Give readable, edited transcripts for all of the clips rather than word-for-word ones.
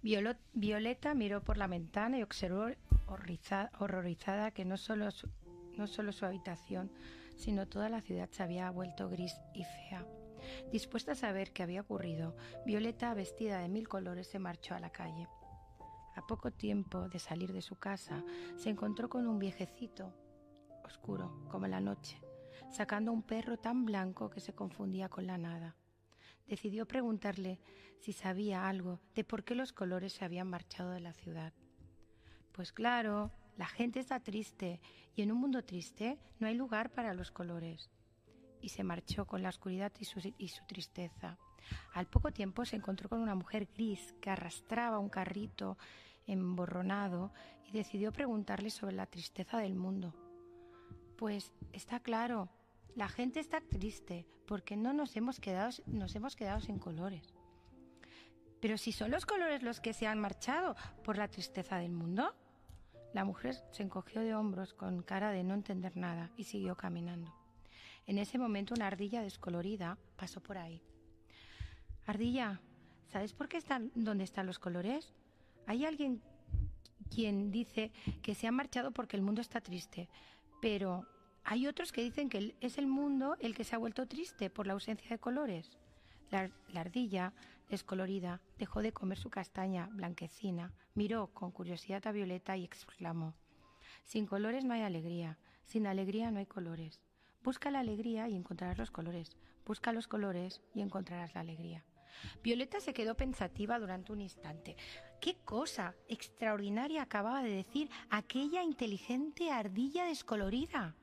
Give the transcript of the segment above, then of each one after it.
Violeta miró por la ventana y observó horrorizada que no solo su habitación, sino toda la ciudad se había vuelto gris y fea. Dispuesta a saber qué había ocurrido, Violeta, vestida de 1000 colores, se marchó a la calle. A poco tiempo de salir de su casa, se encontró con un viejecito, oscuro como la noche, sacando un perro tan blanco que se confundía con la nada. Decidió preguntarle si sabía algo de por qué los colores se habían marchado de la ciudad. Pues claro, la gente está triste y en un mundo triste no hay lugar para los colores. Y se marchó con la oscuridad y su tristeza. Al poco tiempo se encontró con una mujer gris que arrastraba un carrito emborronado y decidió preguntarle sobre la tristeza del mundo. Pues está claro, la gente está triste porque no nos hemos quedado sin colores. Pero si son los colores los que se han marchado por la tristeza del mundo. La mujer se encogió de hombros con cara de no entender nada y siguió caminando. En ese momento una ardilla descolorida pasó por ahí. Ardilla, ¿sabes por qué dónde están los colores? Hay alguien quien dice que se han marchado porque el mundo está triste, pero hay otros que dicen que es el mundo el que se ha vuelto triste por la ausencia de colores. La ardilla, descolorida, dejó de comer su castaña blanquecina, miró con curiosidad a Violeta y exclamó: sin colores no hay alegría, sin alegría no hay colores. Busca la alegría y encontrarás los colores. Busca los colores y encontrarás la alegría. Violeta se quedó pensativa durante un instante. ¿Qué cosa extraordinaria acababa de decir aquella inteligente ardilla descolorida?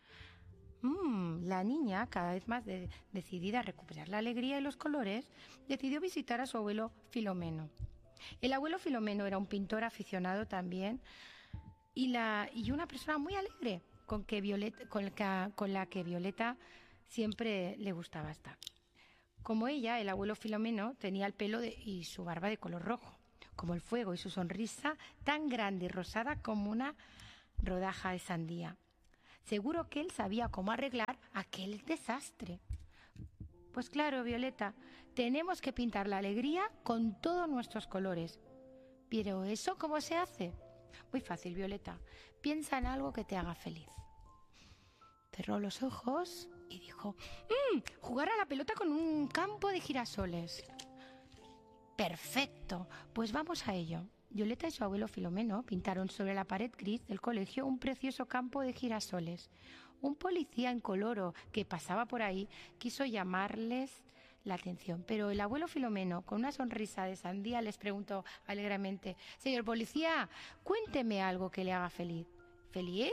La niña, cada vez más decidida a recuperar la alegría y los colores, decidió visitar a su abuelo Filomeno. El abuelo Filomeno era un pintor aficionado también y una persona muy alegre con la que Violeta siempre le gustaba estar. Como ella, el abuelo Filomeno tenía el pelo y su barba de color rojo, como el fuego, y su sonrisa tan grande y rosada como una rodaja de sandía. Seguro que él sabía cómo arreglar aquel desastre. Pues claro, Violeta, tenemos que pintar la alegría con todos nuestros colores. ¿Pero eso cómo se hace? Muy fácil, Violeta. Piensa en algo que te haga feliz. Cerró los ojos y dijo: jugar a la pelota con un campo de girasoles. Perfecto, pues vamos a ello. Violeta y su abuelo Filomeno pintaron sobre la pared gris del colegio un precioso campo de girasoles. Un policía incoloro que pasaba por ahí quiso llamarles la atención, pero el abuelo Filomeno, con una sonrisa de sandía, les preguntó alegremente: señor policía, cuénteme algo que le haga feliz. ¿Feliz?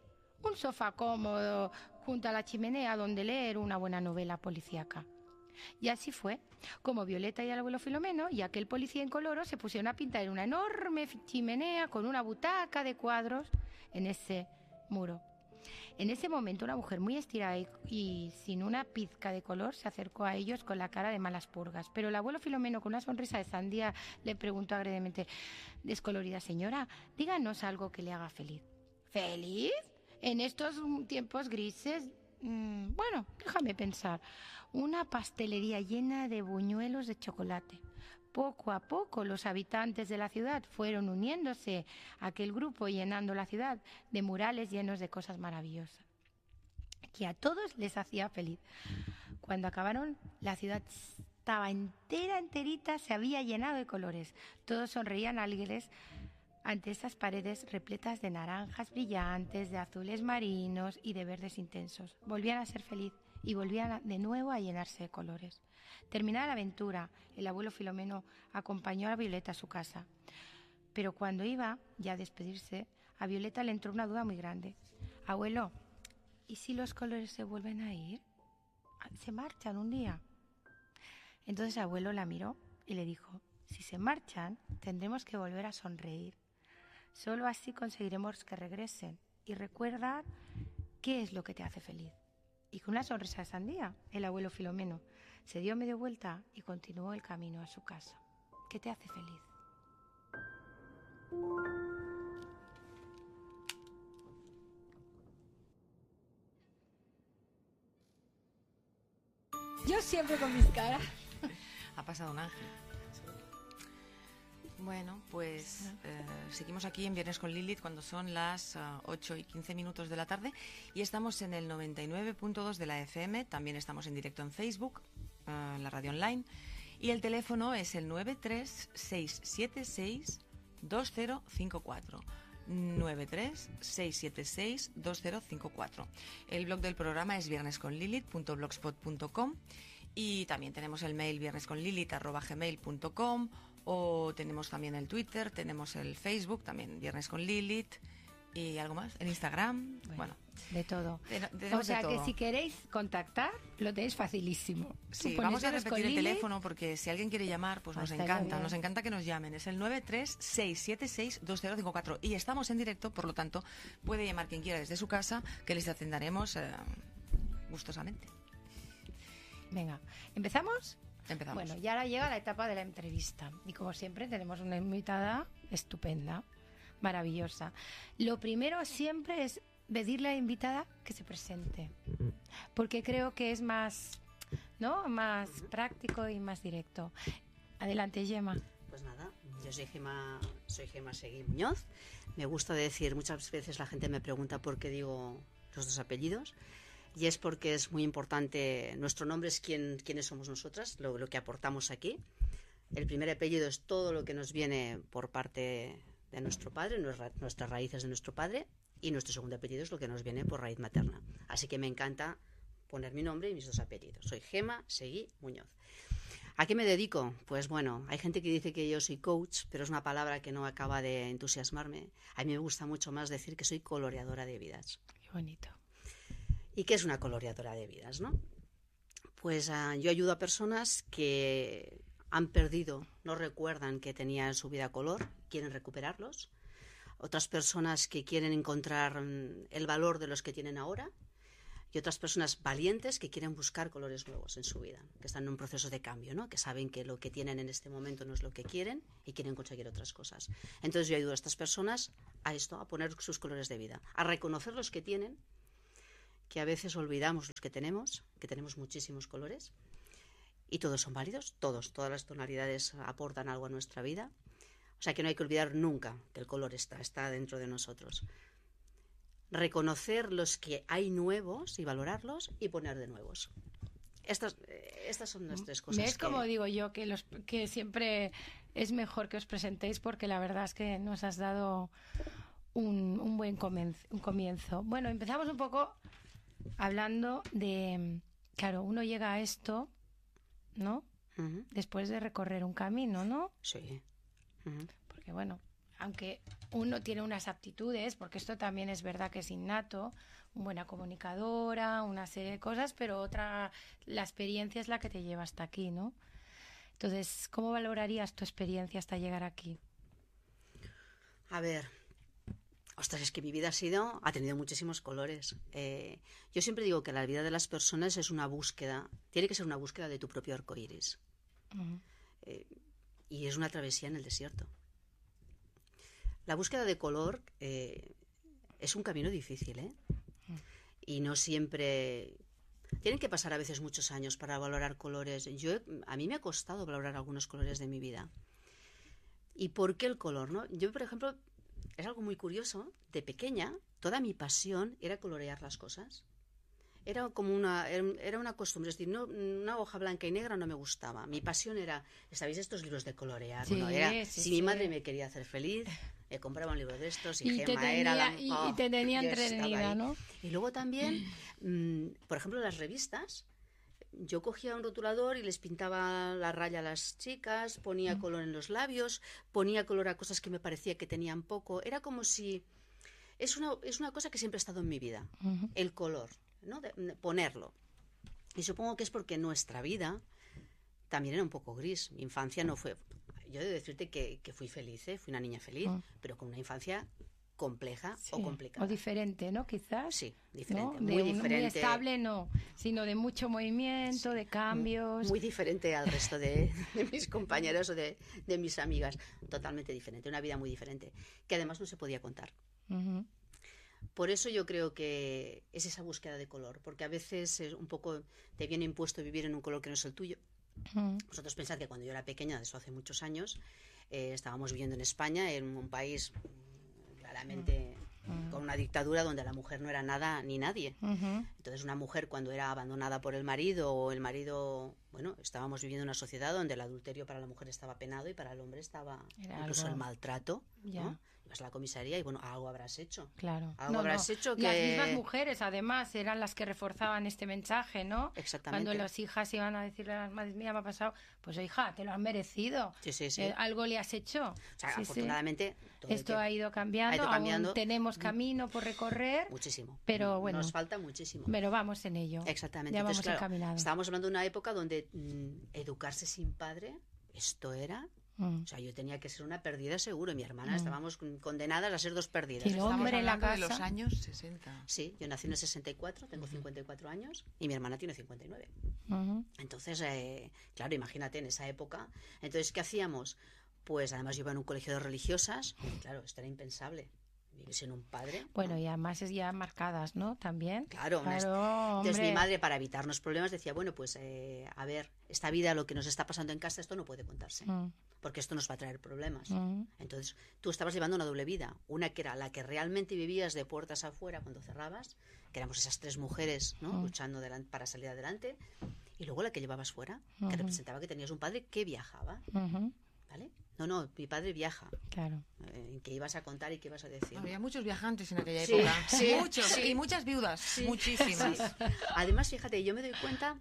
Un sofá cómodo junto a la chimenea donde leer una buena novela policíaca. Y así fue, como Violeta y el abuelo Filomeno y aquel policía incoloro se pusieron a pintar en una enorme chimenea con una butaca de cuadros en ese muro. En ese momento una mujer muy estirada y sin una pizca de color se acercó a ellos con la cara de malas purgas. Pero el abuelo Filomeno, con una sonrisa de sandía, le preguntó agredemente: descolorida señora, díganos algo que le haga feliz. ¿Feliz? En estos tiempos grises, bueno, déjame pensar. Una pastelería llena de buñuelos de chocolate. Poco a poco los habitantes de la ciudad fueron uniéndose a aquel grupo, llenando la ciudad de murales llenos de cosas maravillosas, que a todos les hacía feliz. Cuando acabaron, la ciudad estaba enterita, se había llenado de colores. Todos sonreían alegres ante esas paredes repletas de naranjas brillantes, de azules marinos y de verdes intensos. Volvían a ser felices y volvían de nuevo a llenarse de colores. Terminada la aventura, el abuelo Filomeno acompañó a Violeta a su casa. Pero cuando iba ya a despedirse, a Violeta le entró una duda muy grande. Abuelo, ¿y si los colores se vuelven a ir? ¿Se marchan un día? Entonces el abuelo la miró y le dijo: si se marchan, tendremos que volver a sonreír. Solo así conseguiremos que regresen y recuerda qué es lo que te hace feliz. Y con una sonrisa de sandía, el abuelo Filomeno se dio media vuelta y continuó el camino a su casa. ¿Qué te hace feliz? Yo siempre con mis caras. Ha pasado un ángel. Bueno, pues seguimos aquí en Viernes con Lilith cuando son las 8 y 15 minutos de la tarde y estamos en el 99.2 de la FM, también estamos en directo en Facebook, en la radio online, y el teléfono es el 936762054. 936762054. El blog del programa es viernesconlilith.blogspot.com y también tenemos el mail viernesconlilith@gmail.com, o tenemos también el Twitter, tenemos el Facebook, también Viernes con Lilith, y algo más, el Instagram, bueno. De todo. O sea, que si queréis contactar, lo tenéis facilísimo. Sí, vamos a repetir el teléfono porque si alguien quiere llamar, pues nos encanta que nos llamen. Es el 936762054 y estamos en directo, por lo tanto, puede llamar quien quiera desde su casa, que les atenderemos gustosamente. Venga, ¿empezamos? Empezamos. Bueno, y ahora llega la etapa de la entrevista. Y como siempre, tenemos una invitada estupenda, maravillosa. Lo primero siempre es pedirle a la invitada que se presente. Porque creo que es más, ¿no? Más práctico y más directo. Adelante, Gemma. Pues nada, yo soy Gemma Seguí Muñoz. Me gusta decir, muchas veces la gente me pregunta por qué digo los dos apellidos. Y es porque es muy importante, nuestro nombre es quiénes somos nosotras, lo que aportamos aquí. El primer apellido es todo lo que nos viene por parte de nuestro padre, nuestras raíces de nuestro padre, y nuestro segundo apellido es lo que nos viene por raíz materna. Así que me encanta poner mi nombre y mis dos apellidos. Soy Gemma Seguí Muñoz. ¿A qué me dedico? Pues bueno, hay gente que dice que yo soy coach, pero es una palabra que no acaba de entusiasmarme. A mí me gusta mucho más decir que soy coloreadora de vidas. Qué bonito. ¿Y qué es una coloreadora de vidas, no? Pues yo ayudo a personas que han perdido, no recuerdan que tenía en su vida color, quieren recuperarlos. Otras personas que quieren encontrar el valor de los que tienen ahora. Y otras personas valientes que quieren buscar colores nuevos en su vida, que están en un proceso de cambio, ¿no? Que saben que lo que tienen en este momento no es lo que quieren y quieren conseguir otras cosas. Entonces yo ayudo a estas personas a esto, a poner sus colores de vida, a reconocer los que tienen, que a veces olvidamos los que tenemos muchísimos colores y todos son válidos, todas las tonalidades aportan algo a nuestra vida. O sea que no hay que olvidar nunca que el color está dentro de nosotros. Reconocer los que hay nuevos y valorarlos y poner de nuevos. Estas son las tres cosas. ¿Ves como digo yo que siempre es mejor que os presentéis porque la verdad es que nos has dado un buen comienzo? Bueno, empezamos un poco hablando de, claro, uno llega a esto, ¿no? Uh-huh. Después de recorrer un camino, ¿no? Sí. Uh-huh. Porque bueno, aunque uno tiene unas aptitudes, porque esto también es verdad que es innato, una buena comunicadora, una serie de cosas, pero la experiencia es la que te lleva hasta aquí, ¿no? Entonces, ¿cómo valorarías tu experiencia hasta llegar aquí? A ver, ostras, es que mi vida ha tenido muchísimos colores. Yo siempre digo que la vida de las personas es una búsqueda, tiene que ser una búsqueda de tu propio arcoíris. Uh-huh. Y es una travesía en el desierto. La búsqueda de color es un camino difícil, ¿eh? Y no siempre... Tienen que pasar a veces muchos años para valorar colores. A mí me ha costado valorar algunos colores de mi vida. ¿Y por qué el color, no? Yo, por ejemplo, es algo muy curioso. De pequeña, toda mi pasión era colorear las cosas. Era como era una costumbre, es decir, no, una hoja blanca y negra no me gustaba. Mi pasión era, ¿sabéis estos libros de colorear? Sí, bueno, sí, si mi madre me quería hacer feliz, me compraba un libro de estos y Gemma y te tenía entretenida, ¿no? Y luego también, por ejemplo, las revistas. Yo cogía un rotulador y les pintaba la raya a las chicas, ponía color en los labios, ponía color a cosas que me parecía que tenían poco. Era como si... Es una cosa que siempre ha estado en mi vida, el color, ¿no? De ponerlo. Y supongo que es porque nuestra vida también era un poco gris. Mi infancia no fue... Yo he de decirte que fui feliz, fui una niña feliz, pero con una infancia compleja o complicada. O diferente, ¿no? Quizás. Sí, diferente, ¿no? muy diferente. Muy estable, no, sino de mucho movimiento, sí, de cambios. Muy diferente al resto de mis compañeros o de mis amigas. Totalmente diferente, una vida muy diferente, que además no se podía contar. Uh-huh. Por eso yo creo que es esa búsqueda de color, porque a veces es un poco te viene impuesto vivir en un color que no es el tuyo. Uh-huh. Vosotros pensad que cuando yo era pequeña, eso hace muchos años, estábamos viviendo en España, en un país claramente con una dictadura donde la mujer no era nada ni nadie. Entonces una mujer cuando era abandonada por el marido o el marido, bueno, estábamos viviendo en una sociedad donde el adulterio para la mujer estaba penado y para el hombre estaba incluso el maltrato, ¿no? Ibas a la comisaría y bueno, algo habrás hecho. Claro. Algo habrás hecho que... Las mismas mujeres, además, eran las que reforzaban este mensaje, ¿no? Exactamente. Cuando las hijas iban a decirle a las madres, mira, me ha pasado, pues hija, te lo has merecido. Sí. Algo le has hecho. O sea, afortunadamente... Esto ha ido cambiando, aún tenemos camino por recorrer. Muchísimo. Pero bueno. Nos falta muchísimo. Pero vamos en ello. Exactamente. Ya Entonces, vamos claro, encaminados. estábamos hablando de una época donde educarse sin padre, esto era... O sea, yo tenía que ser una perdida seguro y mi hermana estábamos condenadas a ser dos perdidas. El hombre en la casa... de los años 60. Sí, yo nací en el 64, tengo 54 años y mi hermana tiene 59. Entonces, claro, imagínate en esa época. Entonces, ¿qué hacíamos? Pues además yo iba en un colegio de religiosas y claro, esto era impensable. Vivir sin un padre. Bueno, y además es ya marcadas, ¿no? También. Claro. Entonces mi madre, para evitarnos problemas, decía, bueno, pues a ver, esta vida, lo que nos está pasando en casa, esto no puede contarse. Porque esto nos va a traer problemas. Entonces, tú estabas llevando una doble vida. Una que era la que realmente vivías de puertas afuera cuando cerrabas, que éramos esas tres mujeres, ¿no? Luchando para salir adelante. Y luego la que llevabas fuera, que representaba que tenías un padre que viajaba. ¿Vale? No, mi padre viaja. Claro. ¿Qué ibas a contar y qué ibas a decir? Había muchos viajantes en aquella época. Sí, muchos. Sí. Y muchas viudas. Muchísimas. Sí. Además, fíjate, yo me doy cuenta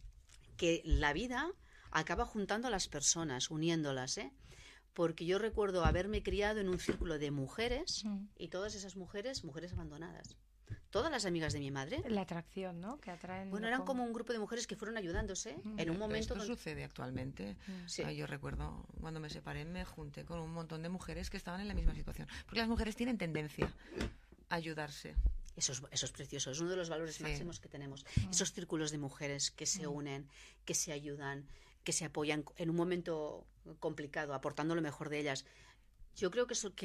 que la vida acaba juntando a las personas, uniéndolas, porque yo recuerdo haberme criado en un círculo de mujeres y todas esas mujeres abandonadas. Todas las amigas de mi madre. La atracción, ¿no? Que atraen. Bueno, eran como un grupo de mujeres que fueron ayudándose en un momento. Esto sucede actualmente. Sí. Yo recuerdo cuando me separé, me junté con un montón de mujeres que estaban en la misma situación. Porque las mujeres tienen tendencia a ayudarse. Eso es precioso, es uno de los valores máximos que tenemos. Esos círculos de mujeres que se unen, que se ayudan, que se apoyan en un momento complicado, aportando lo mejor de ellas. Yo creo que eso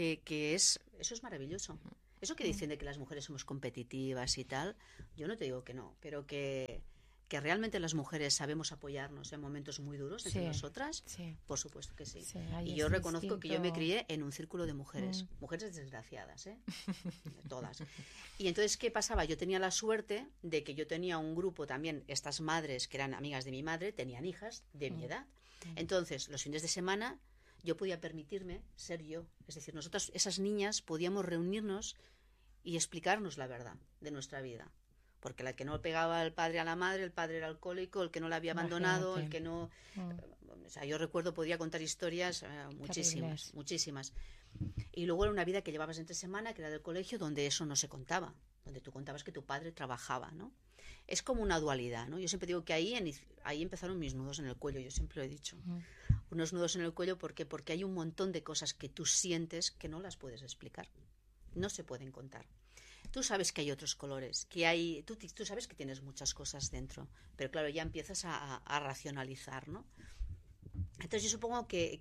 es maravilloso. Eso que dicen de que las mujeres somos competitivas y tal, yo no te digo que no, pero que realmente las mujeres sabemos apoyarnos en momentos muy duros entre nosotras, por supuesto que sí. Y yo reconozco que yo me crié en un círculo de mujeres, mujeres desgraciadas, todas. Y entonces, ¿qué pasaba? Yo tenía la suerte de que yo tenía un grupo también, estas madres que eran amigas de mi madre, tenían hijas de mi edad. Entonces, los fines de semana yo podía permitirme ser yo. Es decir, nosotras, esas niñas, podíamos reunirnos y explicarnos la verdad de nuestra vida. Porque la que no pegaba al padre a la madre, el padre era alcohólico, el que no la había abandonado, el que no... O sea, yo recuerdo, podía contar historias muchísimas. Y luego era una vida que llevabas entre semana, que era del colegio, donde eso no se contaba. Donde tú contabas que tu padre trabajaba, ¿no? Es como una dualidad, ¿no? Yo siempre digo que ahí empezaron mis nudos en el cuello, yo siempre lo he dicho. Unos nudos en el cuello porque hay un montón de cosas que tú sientes que no las puedes explicar. No se pueden contar. Tú sabes que hay otros colores, tú sabes que tienes muchas cosas dentro, pero claro, ya empiezas a racionalizar, ¿no? Entonces yo supongo que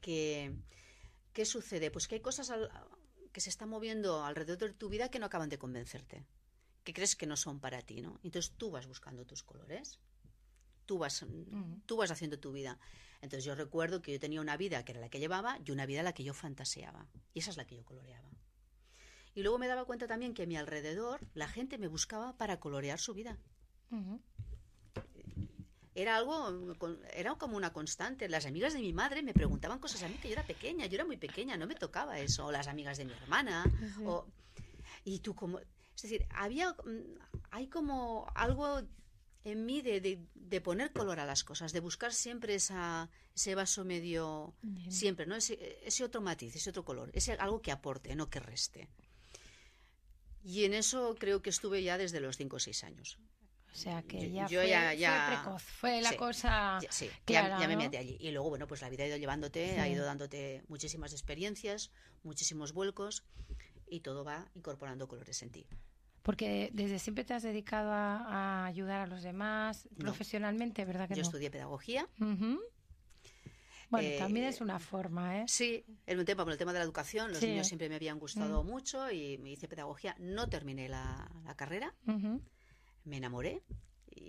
¿qué sucede? Pues que hay cosas que se están moviendo alrededor de tu vida que no acaban de convencerte, que crees que no son para ti, ¿no? Entonces tú vas buscando tus colores, tú vas haciendo tu vida. Entonces yo recuerdo que yo tenía una vida que era la que llevaba y una vida la que yo fantaseaba, y esa es la que yo coloreaba. Y luego me daba cuenta también que a mi alrededor la gente me buscaba para colorear su vida. Era como una constante. Las amigas de mi madre me preguntaban cosas a mí que yo era muy pequeña, no me tocaba eso. O las amigas de mi hermana. Y tú como... Es decir, hay como algo en mí de poner color a las cosas, de buscar siempre ese vaso medio... Siempre, ¿no? Ese otro matiz, ese otro color. Ese algo que aporte, no que reste. Y en eso creo que estuve ya desde los 5 o 6 años. O sea, que fue precoz, fue la cosa clara, ya me ¿no? metí allí. Y luego, bueno, pues la vida ha ido llevándote, ha ido dándote muchísimas experiencias, muchísimos vuelcos, y todo va incorporando colores en ti. Porque desde siempre te has dedicado a ayudar a los demás profesionalmente, ¿verdad que no? Yo estudié pedagogía. Bueno, también es una forma, ¿eh? Sí, por el tema de la educación, los niños siempre me habían gustado mucho y me hice pedagogía. No terminé la carrera, me enamoré y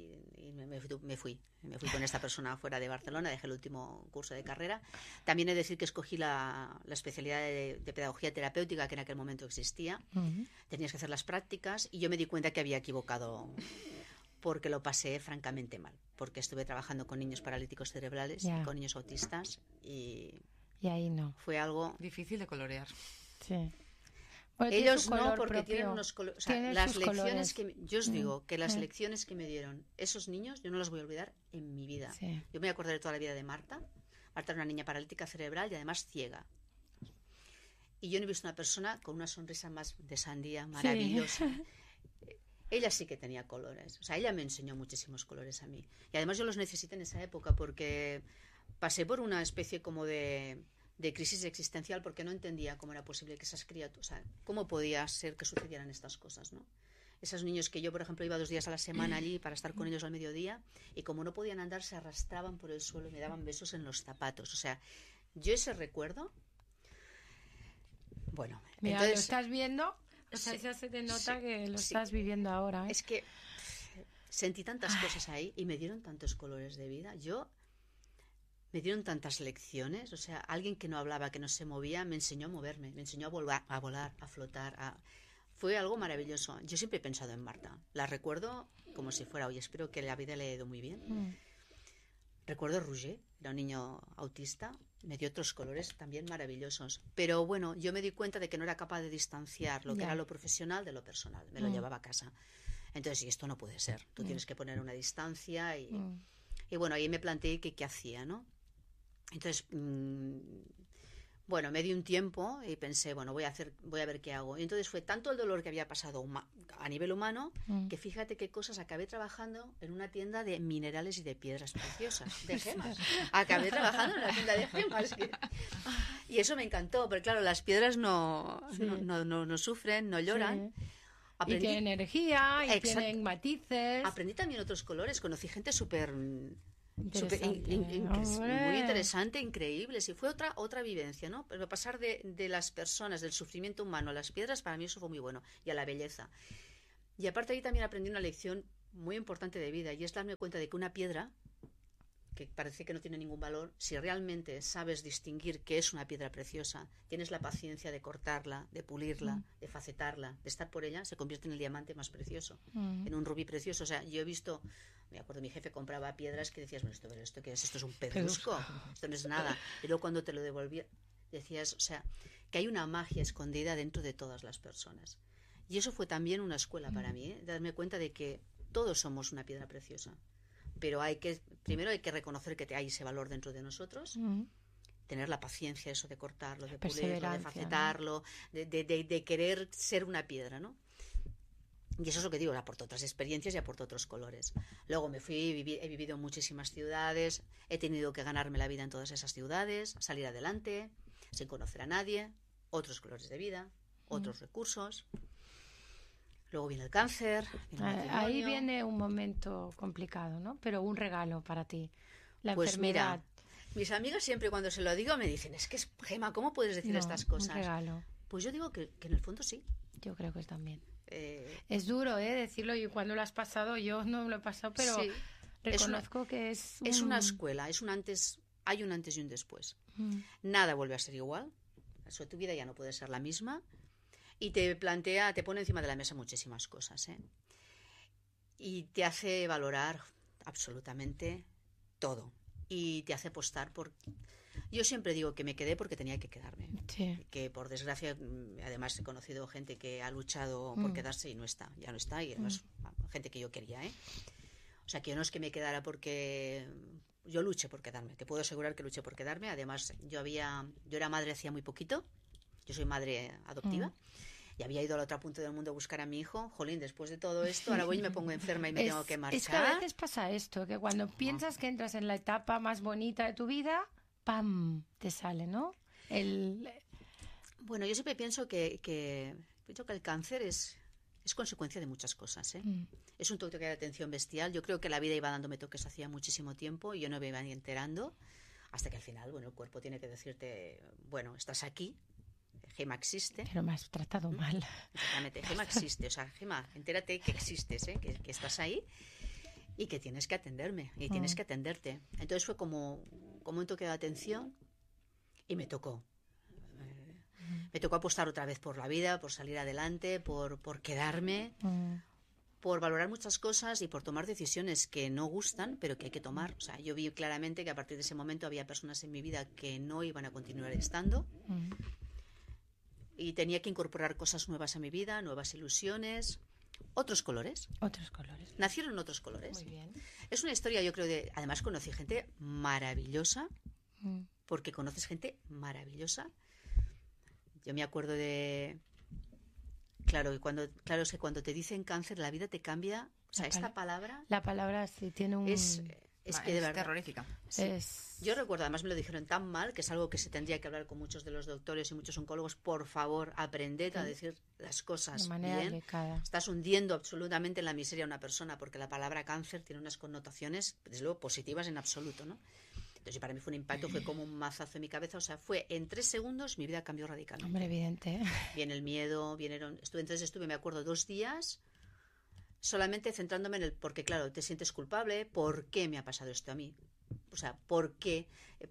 y me fui con esta persona fuera de Barcelona, dejé el último curso de carrera. También he de decir que escogí la especialidad de pedagogía terapéutica que en aquel momento existía. Tenías que hacer las prácticas y yo me di cuenta que había equivocado porque lo pasé francamente mal, porque estuve trabajando con niños paralíticos cerebrales y con niños autistas y ahí no. Fue algo difícil de colorear. Sí. Bueno, ellos no, porque tienen unos colores. O sea, las lecciones colores. yo os digo que las lecciones que me dieron esos niños, yo no las voy a olvidar en mi vida. Sí. Yo me voy a acordar de toda la vida de Marta. Marta era una niña paralítica cerebral y además ciega. Y yo no he visto una persona con una sonrisa más de sandía maravillosa. Sí. Ella sí que tenía colores. O sea, ella me enseñó muchísimos colores a mí. Y además yo los necesité en esa época porque pasé por una especie como de crisis existencial porque no entendía cómo era posible que esas criaturas, o sea, cómo podía ser que sucedieran estas cosas, ¿no? Esos niños que yo, por ejemplo, iba 2 días a la semana allí para estar con ellos al mediodía y como no podían andar se arrastraban por el suelo y me daban besos en los zapatos. O sea, yo ese recuerdo, bueno, mira, entonces, ¿lo estás viendo? O sea, ya se te nota que lo estás viviendo ahora, ¿eh? Es que sentí tantas cosas ahí y me dieron tantos colores de vida. Me dieron tantas lecciones, o sea, alguien que no hablaba, que no se movía, me enseñó a moverme, me enseñó a volar, a flotar. Fue algo maravilloso. Yo siempre he pensado en Marta. La recuerdo como si fuera hoy. Espero que la vida le haya ido muy bien. Recuerdo a Roger, era un niño autista, me dio otros colores también maravillosos. Pero bueno, yo me di cuenta de que no era capaz de distanciar lo que era lo profesional de lo personal. Me lo llevaba a casa. Entonces, y esto no puede ser. Tú tienes que poner una distancia y bueno, ahí me planteé que qué hacía, ¿no? Entonces, bueno, me di un tiempo y pensé, bueno, voy a ver qué hago. Y entonces fue tanto el dolor que había pasado a nivel humano que fíjate qué cosas, acabé trabajando en una tienda de minerales y de piedras preciosas, de gemas. Acabé trabajando en una tienda de gemas. Y eso me encantó, pero claro, las piedras no sufren, no lloran. Sí. Y tienen energía, y tienen matices. Aprendí también otros colores, conocí gente súper... muy interesante, increíble. Sí, fue otra vivencia, ¿no? Pero pasar de las personas, del sufrimiento humano a las piedras, para mí eso fue muy bueno, y a la belleza. Y aparte ahí también aprendí una lección muy importante de vida, y es darme cuenta de que una piedra, que parece que no tiene ningún valor, si realmente sabes distinguir qué es una piedra preciosa, tienes la paciencia de cortarla, de pulirla, de facetarla, de estar por ella, se convierte en el diamante más precioso, en un rubí precioso. O sea, yo he visto... Me acuerdo, mi jefe compraba piedras que decías, bueno, ¿esto qué es? Esto es un pedrusco, esto no es nada. Y luego cuando te lo devolvía, decías, o sea, que hay una magia escondida dentro de todas las personas. Y eso fue también una escuela para mí, darme cuenta de que todos somos una piedra preciosa. Pero primero hay que reconocer que hay ese valor dentro de nosotros, tener la paciencia, eso de cortarlo, de pulirlo, de facetarlo, ¿no? de querer ser una piedra, ¿no? Y eso es lo que digo, aporto otras experiencias y aporto otros colores. Luego me fui, he vivido en muchísimas ciudades, he tenido que ganarme la vida en todas esas ciudades, salir adelante, sin conocer a nadie, otros colores de vida, otros recursos. Luego viene el cáncer. Ahí viene un momento complicado, ¿no? Pero un regalo para ti, la enfermedad. Mira, mis amigas siempre cuando se lo digo me dicen, es que Gemma, ¿cómo puedes decir estas cosas? Un regalo. Pues yo digo que en el fondo sí. Yo creo que también. Es duro, decirlo, y cuando lo has pasado, yo no lo he pasado, pero sí, reconozco que es una escuela, hay un antes y un después. Nada vuelve a ser igual, tu vida ya no puede ser la misma, y te pone encima de la mesa muchísimas cosas, y te hace valorar absolutamente todo, y te hace apostar por... Yo siempre digo que me quedé porque tenía que quedarme. Sí. Que por desgracia, además he conocido gente que ha luchado por quedarse y ya no está, y además gente que yo quería, O sea, que yo no es que me quedara porque... Yo luché por quedarme, te puedo asegurar que luché por quedarme. Además, yo era madre hacía muy poquito, yo soy madre adoptiva, y había ido al otro punto del mundo a buscar a mi hijo. Jolín, después de todo esto, ahora voy y me pongo enferma y me tengo que marchar. Es que a veces pasa esto, que cuando piensas que entras en la etapa más bonita de tu vida... ¡pam!, te sale, ¿no? Bueno, yo siempre pienso que el cáncer es consecuencia de muchas cosas, Es un toque de atención bestial. Yo creo que la vida iba dándome toques hacía muchísimo tiempo y yo no me iba ni enterando hasta que al final, bueno, el cuerpo tiene que decirte, bueno, estás aquí, Gemma existe. Pero me has tratado mal. Exactamente, Gemma existe, o sea, Gemma, entérate que existes, que estás ahí. y que tienes que atenderme y tienes que atenderte. Entonces fue como un toque de atención y me tocó. Me tocó apostar otra vez por la vida, por salir adelante, por quedarme, por valorar muchas cosas y por tomar decisiones que no gustan, pero que hay que tomar. O sea, yo vi claramente que a partir de ese momento había personas en mi vida que no iban a continuar estando y tenía que incorporar cosas nuevas a mi vida, nuevas ilusiones, otros colores. Otros colores. Nacieron otros colores. Muy bien. Es una historia, yo creo, además conocí gente maravillosa, porque conoces gente maravillosa. Yo me acuerdo de... Claro, es que cuando te dicen cáncer, la vida te cambia. O sea, esta palabra... La palabra sí tiene un... Es que de verdad... terrorífica. Sí. Yo recuerdo, además me lo dijeron tan mal, que es algo que se tendría que hablar con muchos de los doctores y muchos oncólogos. Por favor, aprended a decir las cosas de manera bien. delicada. Estás hundiendo absolutamente en la miseria a una persona, porque la palabra cáncer tiene unas connotaciones, desde luego, positivas en absoluto, ¿no? Entonces, para mí fue un impacto, fue como un mazazo en mi cabeza. O sea, fue en 3 segundos mi vida cambió radicalmente. Hombre, evidente. Viene el miedo, estuve, me acuerdo, 2 días solamente centrándome en el porque, claro, te sientes culpable. ¿Por qué me ha pasado esto a mí? O sea, ¿por qué?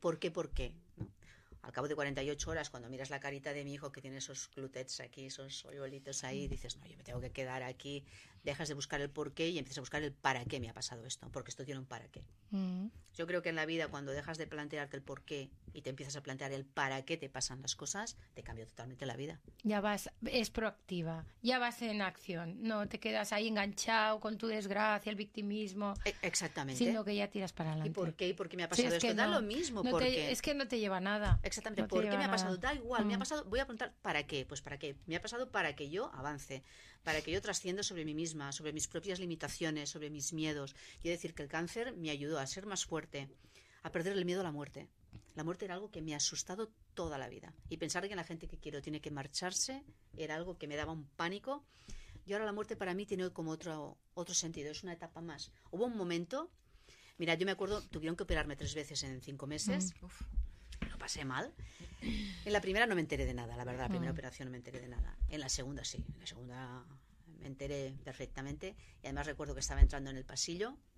¿No? Al cabo de 48 horas, cuando miras la carita de mi hijo que tiene esos glutets aquí, esos hoyuelitos ahí, dices, no, yo me tengo que quedar aquí. Dejas de buscar el por qué y empiezas a buscar el para qué me ha pasado esto, porque esto tiene un para qué. Yo creo que en la vida, cuando dejas de plantearte el por qué y te empiezas a plantear el para qué te pasan las cosas, te cambia totalmente la vida. Ya es proactiva, ya vas en acción, no te quedas ahí enganchado con tu desgracia, el victimismo. Exactamente. Sino que ya tiras para adelante. ¿Y por qué? ¿Y por qué me ha pasado esto? Da lo mismo. Es que no te lleva a nada. Exactamente. No ¿Por qué me ha pasado? nada. Da igual, me ha pasado. Voy a preguntar, ¿para qué? Pues ¿para qué? Me ha pasado para que yo avance, para que yo trascienda sobre mí misma, sobre mis propias limitaciones, sobre mis miedos. Quiero decir que el cáncer me ayudó a ser más fuerte, a perder el miedo a la muerte. La muerte era algo que me ha asustado toda la vida. Y pensar que la gente que quiero tiene que marcharse era algo que me daba un pánico. Y ahora la muerte para mí tiene como otro sentido, es una etapa más. Hubo un momento, mira, yo me acuerdo, tuvieron que operarme 3 veces en 5 meses. Lo pasé mal. En la primera no me enteré de nada, la verdad, la primera operación no me enteré de nada. En la segunda sí, en la segunda me enteré perfectamente. Y además recuerdo que estaba entrando en el pasillo